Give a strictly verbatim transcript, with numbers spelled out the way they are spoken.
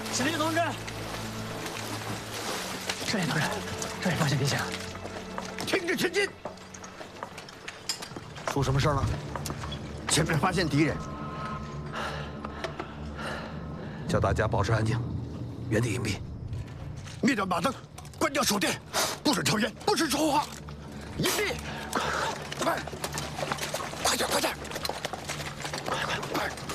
司令同志，司令同志，这里发现敌情， 听着前进。出什么事了？前面发现敌人，叫大家保持安静，原地隐蔽，灭掉马灯，关掉手电，不准抽烟，不准说话，隐蔽，快，快，快点，快点，快快快！